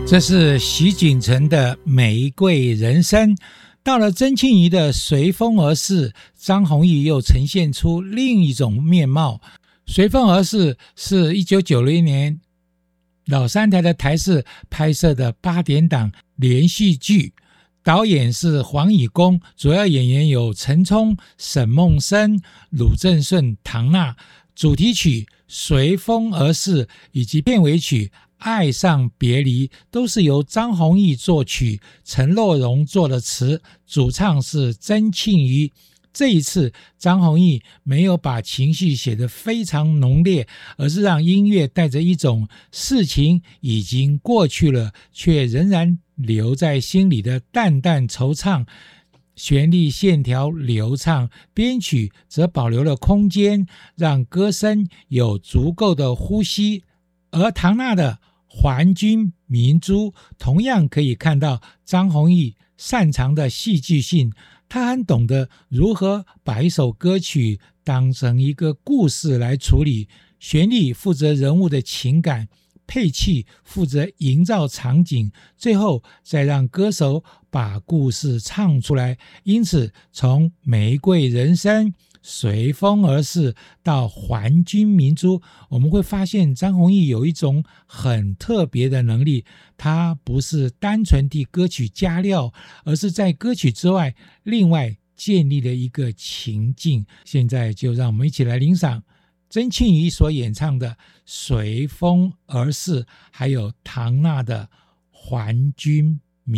这是徐锦成的《玫瑰人生》。到了曾庆瑜的《随风而逝》，张弘毅又呈现出另一种面貌。《随风而逝》是1990年老三台的台视拍摄的8点档连续剧，导演是黄以公，主要演员有陈冲、沈梦生、鲁正顺、唐娜。主题曲《随风而逝》以及片尾曲《爱上别离》都是由张弘毅作曲，陈洛荣作的词，主唱是曾庆瑜。这一次张弘毅没有把情绪写得非常浓烈，而是让音乐带着一种事情已经过去了却仍然留在心里的淡淡惆怅，旋律线条流畅，编曲则保留了空间，让歌声有足够的呼吸。而唐娜的还君明珠同样可以看到张弘毅擅长的戏剧性，他很懂得如何把一首歌曲当成一个故事来处理，旋律负责人物的情感，配器负责营造场景，最后再让歌手把故事唱出来。因此从玫瑰人生、随风而逝到还君明珠，我们会发现张弘毅有一种很特别的能力，他不是单纯替歌曲加料，而是在歌曲之外另外建立了一个情境。现在就让我们一起来欣赏曾庆瑜所演唱的《随风而逝》，还有唐娜的《还君